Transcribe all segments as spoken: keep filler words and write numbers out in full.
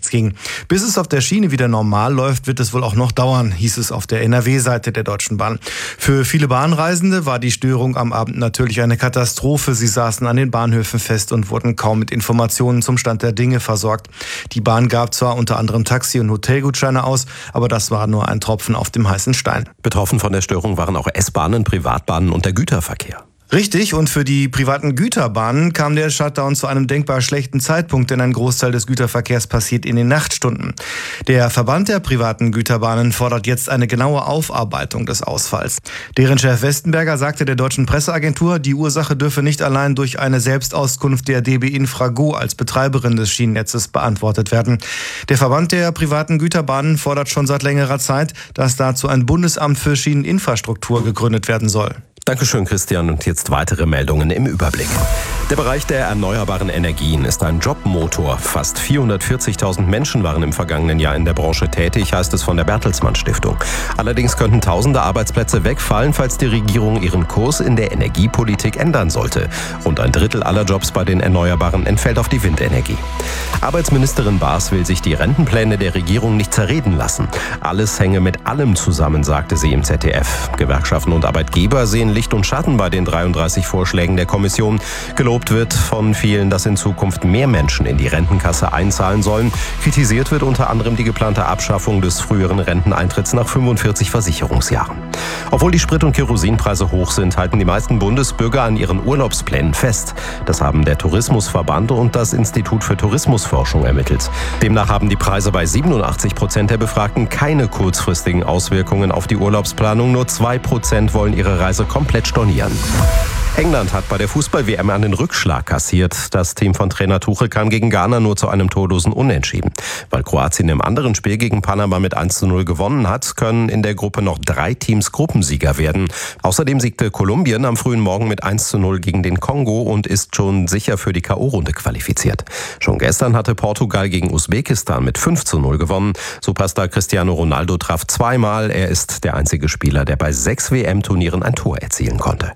nichts ging. Bis es auf der Schiene wieder normal läuft, wird es wohl auch noch dauern, hieß es auf der N R W-Seite der Deutschen Bahn. Für viele Bahnreisende war die Störung am Abend natürlich eine Katastrophe. Sie saßen an den Bahnhöfen fest und wurden kaum mit Informationen zum Stand der Dinge versorgt. Die Bahn gab zwar unter anderem Taxi- und Hotelgutscheine aus, aber das war nur ein Tropfen auf dem heißen Stein. Betroffen von der Störung waren auch S-Bahnen, Privatbahnen und der Güterverkehr. Richtig, und für die privaten Güterbahnen kam der Shutdown zu einem denkbar schlechten Zeitpunkt, denn ein Großteil des Güterverkehrs passiert in den Nachtstunden. Der Verband der privaten Güterbahnen fordert jetzt eine genaue Aufarbeitung des Ausfalls. Deren Chef Westenberger sagte der deutschen Presseagentur, die Ursache dürfe nicht allein durch eine Selbstauskunft der D B Infrago als Betreiberin des Schienennetzes beantwortet werden. Der Verband der privaten Güterbahnen fordert schon seit längerer Zeit, dass dazu ein Bundesamt für Schieneninfrastruktur gegründet werden soll. Dankeschön, Christian. Und jetzt weitere Meldungen im Überblick. Der Bereich der erneuerbaren Energien ist ein Jobmotor. Fast vierhundertvierzigtausend Menschen waren im vergangenen Jahr in der Branche tätig, heißt es von der Bertelsmann Stiftung. Allerdings könnten tausende Arbeitsplätze wegfallen, falls die Regierung ihren Kurs in der Energiepolitik ändern sollte. Rund ein Drittel aller Jobs bei den Erneuerbaren entfällt auf die Windenergie. Arbeitsministerin Baas will sich die Rentenpläne der Regierung nicht zerreden lassen. Alles hänge mit allem zusammen, sagte sie im Z D F. Gewerkschaften und Arbeitgeber sehen Licht und Schatten bei den dreiunddreißig Vorschlägen der Kommission. Gelobt wird von vielen, dass in Zukunft mehr Menschen in die Rentenkasse einzahlen sollen. Kritisiert wird unter anderem die geplante Abschaffung des früheren Renteneintritts nach fünfundvierzig Versicherungsjahren. Obwohl die Sprit- und Kerosinpreise hoch sind, halten die meisten Bundesbürger an ihren Urlaubsplänen fest. Das haben der Tourismusverband und das Institut für Tourismusforschung ermittelt. Demnach haben die Preise bei siebenundachtzig Prozent der Befragten keine kurzfristigen Auswirkungen auf die Urlaubsplanung. Nur zwei Prozent wollen ihre Reise komplett stornieren. England hat bei der Fußball-W M einen Rückschlag kassiert. Das Team von Trainer Tuchel kam gegen Ghana nur zu einem torlosen Unentschieden. Weil Kroatien im anderen Spiel gegen Panama mit eins zu null gewonnen hat, können in der Gruppe noch drei Teams Gruppensieger werden. Außerdem siegte Kolumbien am frühen Morgen mit eins zu null gegen den Kongo und ist schon sicher für die K O-Runde qualifiziert. Schon gestern hatte Portugal gegen Usbekistan mit fünf zu null gewonnen. Superstar Cristiano Ronaldo traf zweimal. Er ist der einzige Spieler, der bei sechs W M-Turnieren ein Tor erzielen konnte.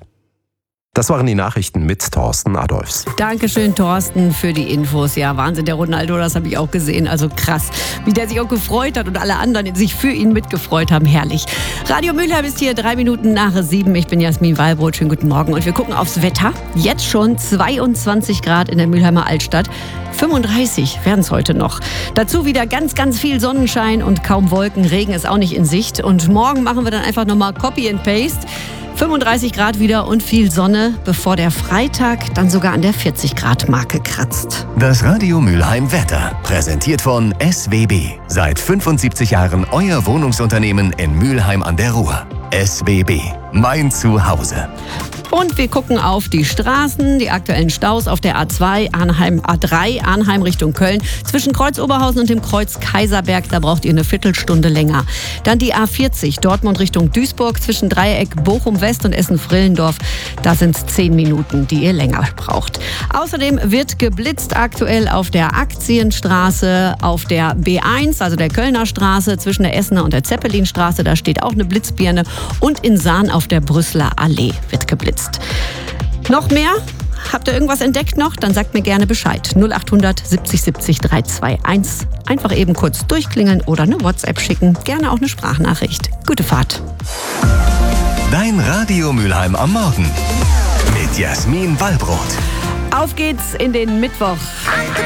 Das waren die Nachrichten mit Thorsten Adolfs. Dankeschön, Thorsten, für die Infos. Ja, Wahnsinn, der Ronaldo, das habe ich auch gesehen. Also krass, wie der sich auch gefreut hat und alle anderen sich für ihn mitgefreut haben. Herrlich. Radio Mülheim ist hier drei Minuten nach sieben. Ich bin Jasmin Wallbrot. Schönen guten Morgen. Und wir gucken aufs Wetter. Jetzt schon zweiundzwanzig Grad in der Mülheimer Altstadt. fünfunddreißig werden es heute noch. Dazu wieder ganz, ganz viel Sonnenschein und kaum Wolken. Regen ist auch nicht in Sicht. Und morgen machen wir dann einfach nochmal Copy and Paste. fünfunddreißig Grad wieder und viel Sonne, bevor der Freitag dann sogar an der vierzig Grad Marke kratzt. Das Radio Mülheim Wetter, präsentiert von S W B. Seit fünfundsiebzig Jahren euer Wohnungsunternehmen in Mülheim an der Ruhr. S W B, mein Zuhause. Und wir gucken auf die Straßen, die aktuellen Staus auf der A zwei, Arnheim, A drei, Arnheim Richtung Köln. Zwischen Kreuz Oberhausen und dem Kreuz Kaiserberg, da braucht ihr eine Viertelstunde länger. Dann die A vierzig, Dortmund Richtung Duisburg, zwischen Dreieck Bochum West und Essen-Frillendorf. Da sind es zehn Minuten, die ihr länger braucht. Außerdem wird geblitzt aktuell auf der Aktienstraße, auf der B eins, also der Kölner Straße, zwischen der Essener und der Zeppelinstraße. Da steht auch eine Blitzbirne. Und in Sahn auf der Brüsseler Allee wird geblitzt. Noch mehr? Habt ihr irgendwas entdeckt noch? Dann sagt mir gerne Bescheid. null acht hundert siebzig siebzig dreihundertzweiundzwanzig. Einfach eben kurz durchklingeln oder eine WhatsApp schicken. Gerne auch eine Sprachnachricht. Gute Fahrt. Dein Radio Mülheim am Morgen mit Jasmin Wallbrot. Auf geht's in den Mittwoch.